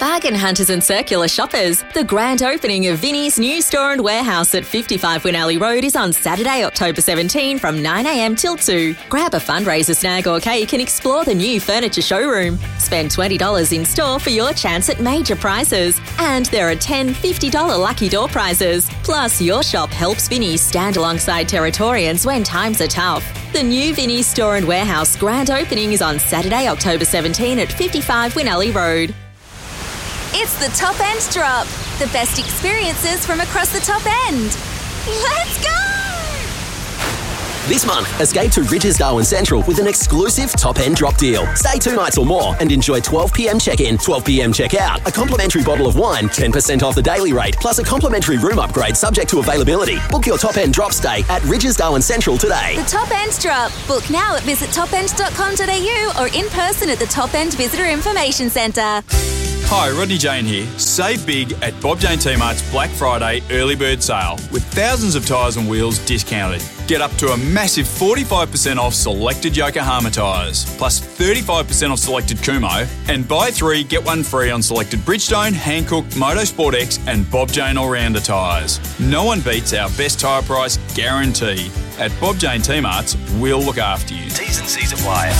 Bargain hunters and circular shoppers. The grand opening of Vinnie's new store and warehouse at 55 Winalley Road is on Saturday, October 17 from 9am till 2. Grab a fundraiser snag or cake and explore the new furniture showroom. Spend $20 in store for your chance at major prizes. And there are $10, $50 lucky door prizes. Plus, your shop helps Vinnie's stand alongside Territorians when times are tough. The new Vinnie's store and warehouse grand opening is on Saturday, October 17 at 55 Winalley Road. It's the Top End Drop. The best experiences from across the top end. Let's go! This month, escape to Ridges Darwin Central with an exclusive top-end drop deal. Stay 2 nights or more and enjoy 12pm check-in, 12pm check-out, a complimentary bottle of wine, 10% off the daily rate, plus a complimentary room upgrade subject to availability. Book your top-end drop stay at Ridges Darwin Central today. The Top End Drop. Book now at visittopend.com.au or in person at the Top End Visitor Information Centre. Hi, Rodney Jane here. Save big at Bob Jane T-Mart's Black Friday early bird sale with thousands of tyres and wheels discounted. Get up to a massive 45% off selected Yokohama tyres, plus 35% off selected Kumo, and buy 3, get 1 free on selected Bridgestone, Hankook, Motorsport X and Bob Jane All-Rounder tyres. No one beats our best tyre price guarantee. At Bob Jane T-Mart's, we'll look after you. T's and C's apply.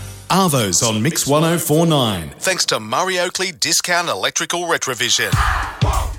Arvo's on Mix 1049. Thanks to Murray Oakley Discount Electrical Retrovision.